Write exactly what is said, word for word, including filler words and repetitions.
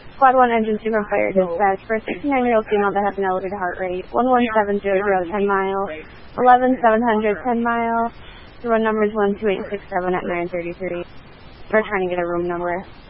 Squad one engine super fire dispatch for a sixty-nine-year-old female that has an elevated heart rate. one one seven zero zero, ten mile. eleven seven hundred, ten mile. The run number is one two eight six seven at nine thirty-three. We're trying to get a room number.